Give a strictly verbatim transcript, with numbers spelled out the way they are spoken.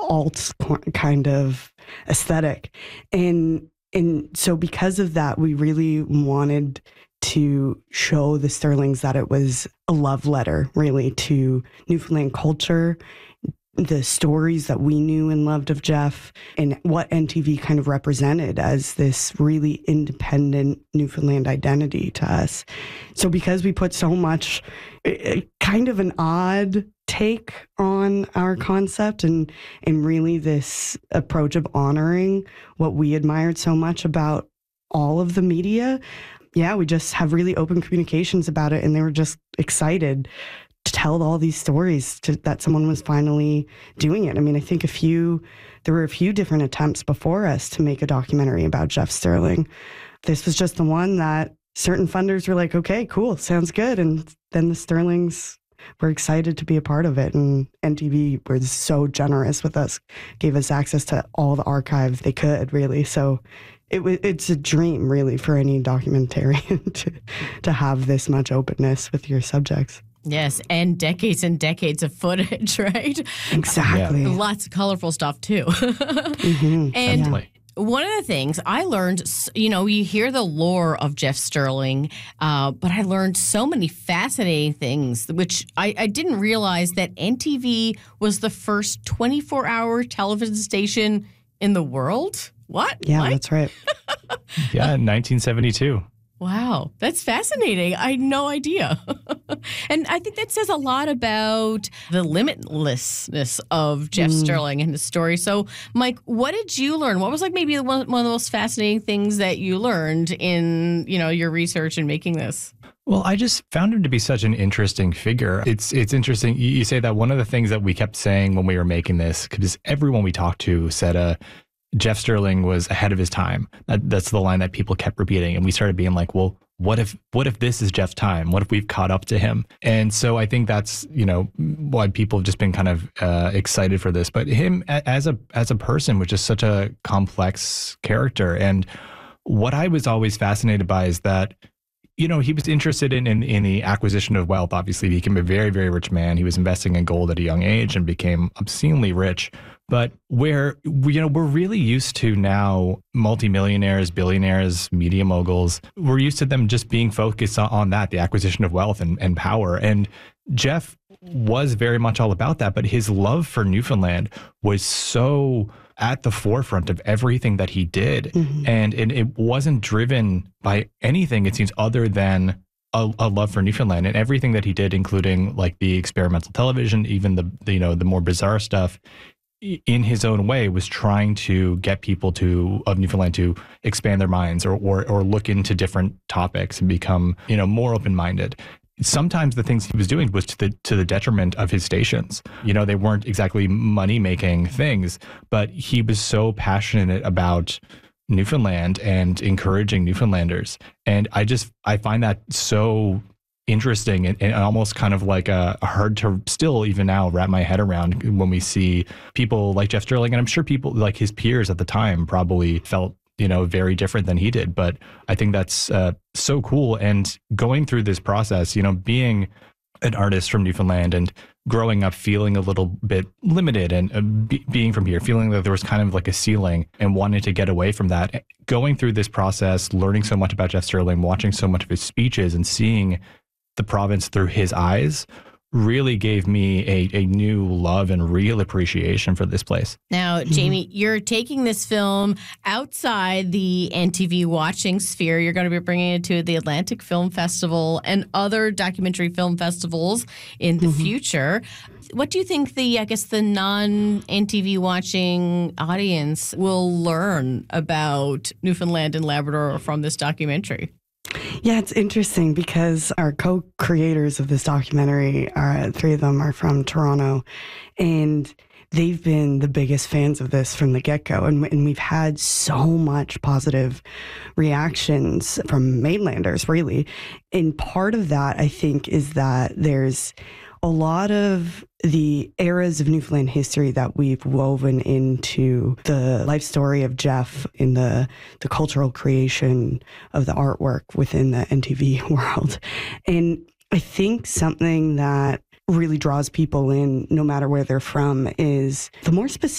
alt kind of aesthetic. And and so because of that, we really wanted to show the Sterlings that it was a love letter, really, to Newfoundland culture, the stories that we knew and loved of Jeff, and what N T V kind of represented as this really independent Newfoundland identity to us. So because we put so much, kind of an odd take on our concept and, and really this approach of honoring what we admired so much about all of the media, yeah, we just have really open communications about it, and they were just excited to tell all these stories to, that someone was finally doing it. I mean, I think a few, there were a few different attempts before us to make a documentary about Jeff Sterling. This was just the one that certain funders were like, okay, cool, sounds good. And then the Sterlings were excited to be a part of it. And N T V was so generous with us, gave us access to all the archive they could, really. So it was, it's a dream, really, for any documentarian to, to have this much openness with your subjects. Yes, and decades and decades of footage, right? Exactly. Yeah. Lots of colorful stuff, too. mm-hmm. And Definitely. One of the things I learned, you know, you hear the lore of Jeff Sterling, uh, but I learned so many fascinating things, which I, I didn't realize that N T V was the first twenty-four hour television station in the world. What? Yeah, what? That's right. Yeah, nineteen seventy-two. Wow, that's fascinating. I had no idea. And I think that says a lot about the limitlessness of Jeff mm. Sterling and his story. So, Mike, what did you learn? What was like maybe one, one of the most fascinating things that you learned in, you know, your research and making this? Well, I just found him to be such an interesting figure. It's it's interesting. You, you say that one of the things that we kept saying when we were making this, because everyone we talked to said, uh, Jeff Sterling was ahead of his time. That, that's the line that people kept repeating. And we started being like, well, what if what if this is Jeff's time? What if we've caught up to him? And so I think that's, you know, why people have just been kind of uh, excited for this. But him as a as a person was just such a complex character. And what I was always fascinated by is that, you know, he was interested in, in in the acquisition of wealth. Obviously, he became a very, very rich man. He was investing in gold at a young age and became obscenely rich. But where, you know, we're really used to now multimillionaires, billionaires, media moguls, we're used to them just being focused on that, the acquisition of wealth and, and power. And Jeff was very much all about that. But his love for Newfoundland was so at the forefront of everything that he did. Mm-hmm. And, and it wasn't driven by anything, it seems, other than a, a love for Newfoundland. And everything that he did, including like the experimental television, even the, the you know, the more bizarre stuff, in his own way, was trying to get people to of Newfoundland to expand their minds or, or or look into different topics and become, you know, more open-minded. Sometimes the things he was doing was to the to the detriment of his stations. You know, they weren't exactly money-making things, but he was so passionate about Newfoundland and encouraging Newfoundlanders. And I just I find that so interesting and, and almost kind of like a, a hard to still even now wrap my head around when we see people like Jeff Sterling. And I'm sure people like his peers at the time probably felt, you know, very different than he did. But I think that's uh, so cool. And going through this process, you know, being an artist from Newfoundland and growing up feeling a little bit limited and uh, be, being from here, feeling that there was kind of like a ceiling and wanting to get away from that, going through this process, learning so much about Jeff Sterling, watching so much of his speeches and seeing the province through his eyes really gave me a, a new love and real appreciation for this place. Now, Jamie, mm-hmm. you're taking this film outside the N T V watching sphere. You're going to be bringing it to the Atlantic Film Festival and other documentary film festivals in the mm-hmm. future. What do you think the, I guess, the non-N T V watching audience will learn about Newfoundland and Labrador from this documentary? Yeah, it's interesting because our co-creators of this documentary, are, three of them are from Toronto, and they've been the biggest fans of this from the get-go. And, and we've had so much positive reactions from mainlanders, really. And part of that, I think, is that there's a lot of the eras of Newfoundland history that we've woven into the life story of Jeff in the, the cultural creation of the artwork within the N T V world. And I think something that really draws people in, no matter where they're from, is the more specific